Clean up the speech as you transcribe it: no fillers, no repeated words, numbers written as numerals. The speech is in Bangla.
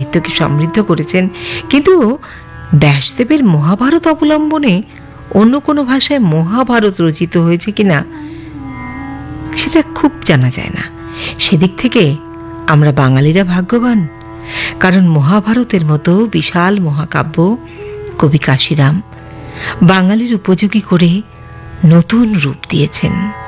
সাহিত্যকে সমৃদ্ধ করেছেন, কিন্তু ব্যাসদেবের মহাভারত অবলম্বনে অন্য কোনো ভাষায় মহাভারত রচিত হয়েছে কিনা সেটা খুব জানা যায় না। সেদিক থেকে আমরা বাঙালিরা ভাগ্যবান, কারণ মহাভারতের মতো বিশাল মহাকাব্য কবি কাশিরাম বাঙালির উপযোগী করে নতুন রূপ দিয়েছেন।